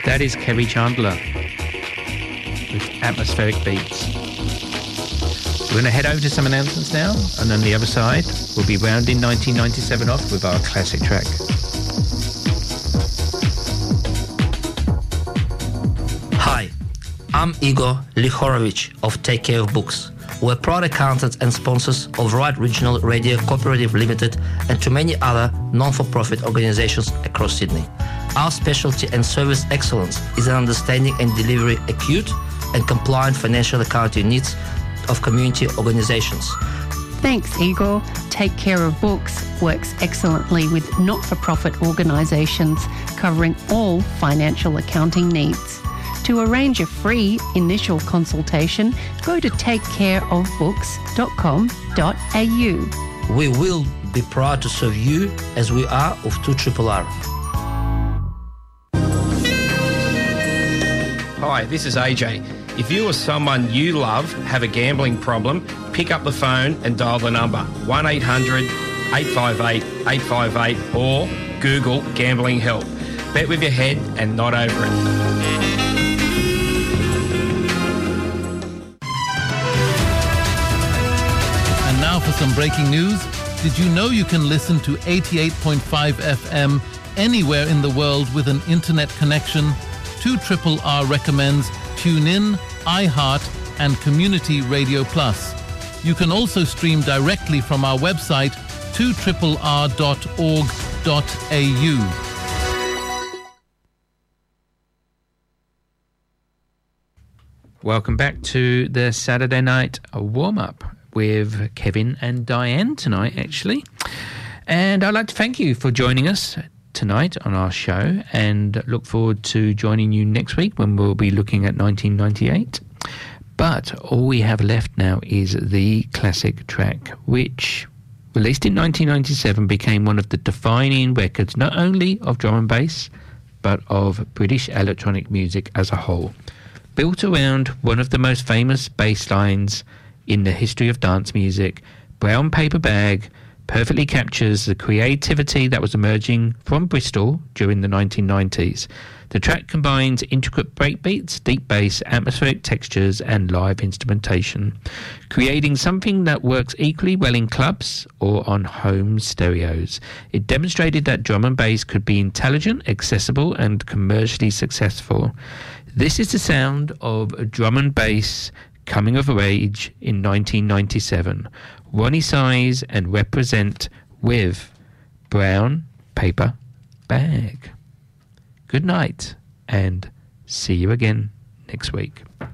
That is Kerry Chandler with Atmospheric Beats. We're going to head over to some announcements now, and on the other side, we'll be rounding 1997 off with our classic track. Hi, I'm Igor Lihorovich of Take Care of Books. We're proud accountants and sponsors of Right Regional Radio Cooperative Limited and to many other non-for-profit organizations across Sydney. Our specialty and service excellence is in understanding and delivering acute and compliant financial accounting needs of community organizations. Thanks, Igor. Take Care of Books works excellently with not-for-profit organisations covering all financial accounting needs. To arrange a free initial consultation, go to takecareofbooks.com.au. We will be proud to serve you as we are of 2RRR. Hi, this is AJ. If you or someone you love have a gambling problem, pick up the phone and dial the number 1-800-858-858 or Google Gambling Help. Bet with your head and not over it. And now for some breaking news. Did you know you can listen to 88.5 FM anywhere in the world with an internet connection? 2RRR recommends TuneIn, iHeart and Community Radio Plus. You can also stream directly from our website 2RRR.org.au. Welcome back to the Saturday night warm-up with Kevin and Diane tonight, actually. And I'd like to thank you for joining us tonight on our show and look forward to joining you next week when we'll be looking at 1998. But all we have left now is the classic track, which, released in 1997, became one of the defining records not only of drum and bass, but of British electronic music as a whole. Built around one of the most famous bass lines in the history of dance music, Brown Paper Bag perfectly captures the creativity that was emerging from Bristol during the 1990s. The track combines intricate breakbeats, deep bass, atmospheric textures and live instrumentation, creating something that works equally well in clubs or on home stereos. It demonstrated that drum and bass could be intelligent, accessible and commercially successful. This is the sound of drum and bass coming of age in 1997. Ronnie Size and Represent with Brown Paper Bag. Good night and see you again next week.